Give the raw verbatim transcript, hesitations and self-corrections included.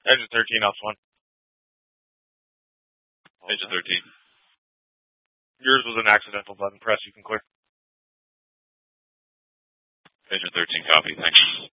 Engine thirteen, off one. Engine thirteen. Yours was an accidental button press. You can clear. Engine thirteen, copy. Thanks.